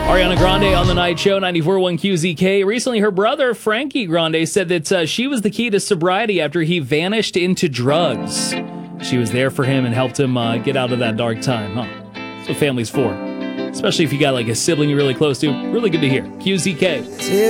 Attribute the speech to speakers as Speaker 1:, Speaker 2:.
Speaker 1: Ariana Grande on the Night Show, 94.1 QZK. Recently, her brother, Frankie Grande, said that she was the key to sobriety after he vanished into drugs. She was there for him and helped him get out of that dark time. That's what family's for. Especially if you got like a sibling you're really close to. Really good to hear. QZK.